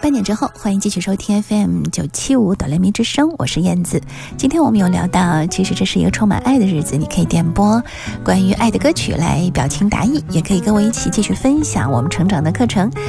3点之后，欢迎继续收听 FM975哆来咪之声，我是燕子。今天我们有聊到，其实这是一个充满爱的日子，你可以点播关于爱的歌曲来表情达意，也可以跟我一起继续分享我们成长的课程。